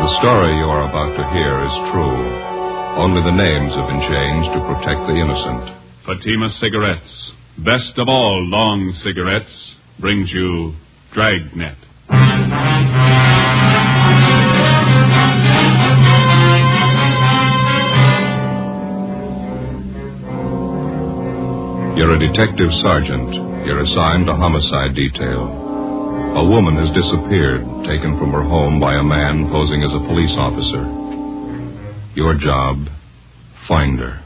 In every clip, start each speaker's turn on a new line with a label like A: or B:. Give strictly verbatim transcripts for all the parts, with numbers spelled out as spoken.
A: The story you are about to hear is true. Only the names have been changed to protect the innocent.
B: Fatima Cigarettes, best of all long cigarettes, brings you Dragnet.
A: You're a detective sergeant. You're assigned to homicide detail. A woman has disappeared, taken from her home by a man posing as a police officer. Your job, find her.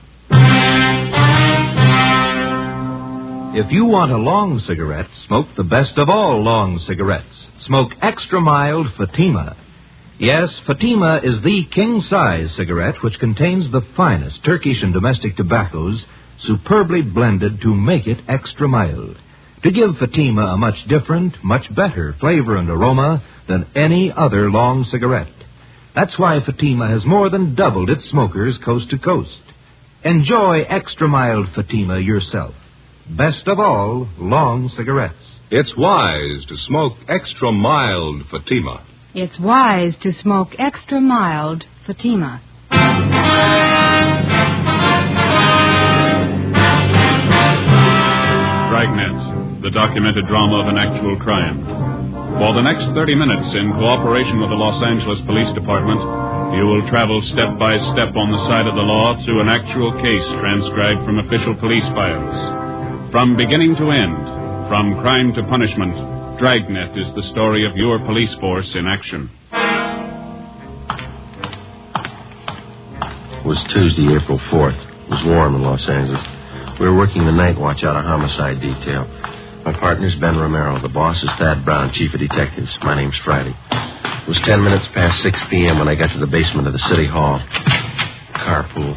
C: If you want a long cigarette, smoke the best of all long cigarettes. Smoke extra mild Fatima. Yes, Fatima is the king-size cigarette which contains the finest Turkish and domestic tobaccos superbly blended to make it extra mild, to give Fatima a much different, much better flavor and aroma than any other long cigarette. That's why Fatima has more than doubled its smokers coast to coast. Enjoy extra mild Fatima yourself. Best of all, long cigarettes.
A: It's wise to smoke extra mild Fatima.
D: It's wise to smoke extra mild Fatima.
B: Dragnet, the documented drama of an actual crime. For the next thirty minutes, in cooperation with the Los Angeles Police Department, you will travel step by step on the side of the law through an actual case transcribed from official police files. From beginning to end, from crime to punishment, Dragnet is the story of your police force in action.
E: It was Tuesday, April fourth. It was warm in Los Angeles. We were working the night watch out of homicide detail. My partner's Ben Romero. The boss is Thad Brown, chief of detectives. My name's Friday. It was ten minutes past six p.m. when I got to the basement of the city hall. Carpool.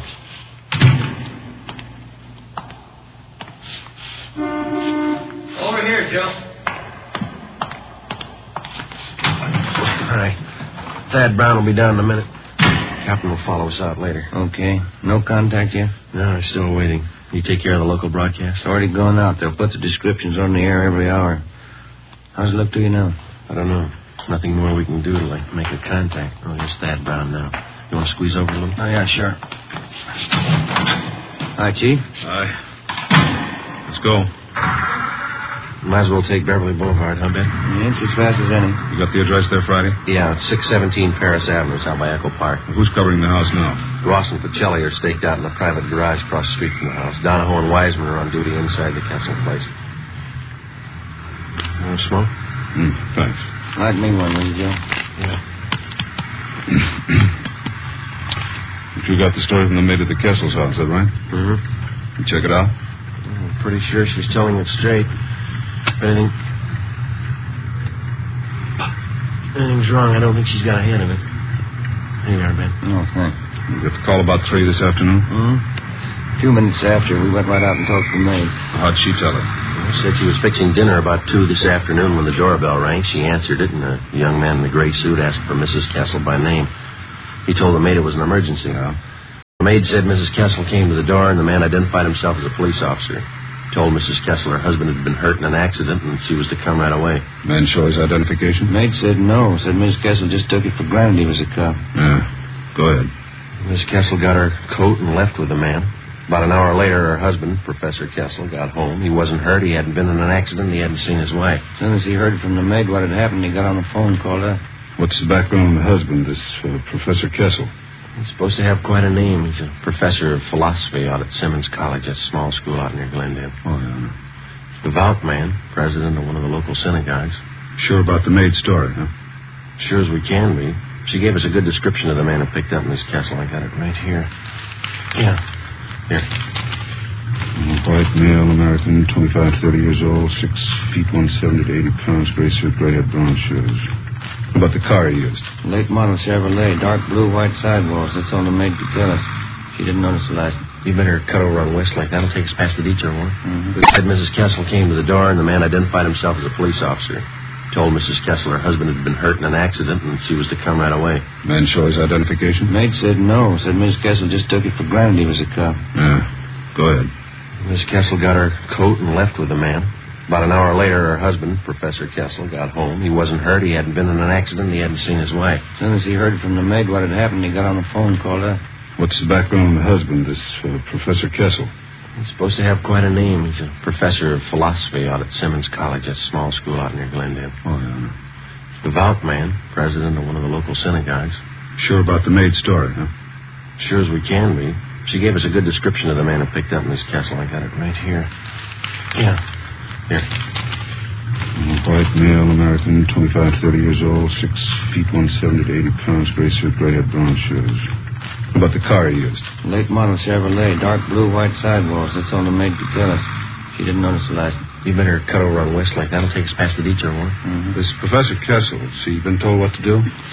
F: Over here, Joe.
E: Hi. Thad Brown will be down in a minute. Captain will follow us out later.
F: Okay. No contact yet?
E: No, I'm still waiting. You take care of the local broadcast?
F: It's already gone out. They'll put the descriptions on the air every hour. How's it look to you now?
E: I don't know. Nothing more we can do to, like, make a contact. Oh, here's Thad Brown now. You want to squeeze over a little?
F: Oh, yeah, sure. Hi, Chief.
A: Hi. Let's go.
E: Might as well take Beverly Boulevard, huh, Ben?
F: Yeah, it's as fast as any.
A: You got the address there, Friday?
E: Yeah, it's six seventeen Paris Avenue. It's out by Echo Park.
A: Who's covering the house now?
E: Ross and Pacelli are staked out in a private garage across the street from the house. Donahoe and Wiseman are on duty inside the Kessel place. You want to smoke?
A: Mm, thanks.
F: Light me one, will you, Joe?
E: Yeah.
A: But you got the story from the maid at the Kessel's house, is that right?
E: Mm-hmm.
A: You check it out?
E: I'm pretty sure she's telling it straight. If anything... anything's wrong, I don't think she's got a head of it. Here you are, Ben.
F: Oh, thanks.
A: You got the call about three this afternoon?
F: Mm-hmm. A few minutes after, we went right out and talked to the maid.
A: How'd she tell it?
E: She said she was fixing dinner about two this afternoon when the doorbell rang. She answered it, and a young man in a gray suit asked for Missus Kessel by name. He told the maid it was an emergency.
A: Yeah.
E: The maid said Missus Kessel came to the door, and the man identified himself as a police officer. Told Missus Kessel her husband had been hurt in an accident, and she was to come right away.
A: Man show his identification?
F: Maid said no. Said Missus Kessel just took it for granted he was a cop.
A: Yeah. Go ahead.
E: Miss Kessel got her coat and left with the man. About an hour later, her husband, Professor Kessel, got home. He wasn't hurt. He hadn't been in an accident. He hadn't seen his wife.
F: As soon as he heard from the maid what had happened, he got on the phone and called up.
A: What's the background of the husband, this uh, Professor Kessel?
E: He's supposed to have quite a name. He's a professor of philosophy out at Simmons College, a small school out near Glendale.
A: Oh, yeah.
E: Devout man, president of one of the local synagogues.
A: Sure about the maid story, huh?
E: Sure as we can be. She gave us a good description of the man who picked up Miss Kessel. I got it right here. Yeah. Here.
A: White male, American, twenty-five to thirty years old, six feet, one seventy to eighty pounds, gray suit, gray hair, brown shoes. What about the car he used?
F: Late model Chevrolet, dark blue, white sidewalls. That's all the maid could tell us. She didn't notice the license.
E: You better cut over on Westlake. That'll take us past the detour, won't it?
F: Mm-hmm.
E: It said Missus Kessel came to the door, and the man identified himself as a police officer. Told Missus Kessel her husband had been hurt in an accident, and she was to come right away.
A: Man show his identification?
F: Maid said no. Said Missus Kessel just took it for granted he was a cop.
A: Yeah. Go ahead.
E: Miss Kessel got her coat and left with the man. About an hour later, her husband, Professor Kessel, got home. He wasn't hurt. He hadn't been in an accident. He hadn't seen his wife.
F: As soon as he heard from the maid what had happened, he got on the phone, called up.
G: What's the background of the husband, this uh, Professor Kessel?
E: He's supposed to have quite a name. He's a professor of philosophy out at Simmons College, that small school out near Glendale.
G: Oh, yeah.
E: Devout man, president of one of the local synagogues.
G: Sure about the maid story, huh?
E: Sure as we can be. She gave us a good description of the man who picked up Miss Kessel. I got it right here. Yeah. Here.
G: White male, American, twenty-five, thirty years old, six feet, one seventy to eighty pounds, gray suit, gray-haired, brown shoes. What about the car he used?
F: Late model Chevrolet, dark blue, white sidewalls. That's on the maid Gillis. She didn't notice the license.
E: You better cut over on Westlake. That'll take us past the detour, won't it?
F: Mm-hmm.
G: This Professor Kessel, has he been told what to do?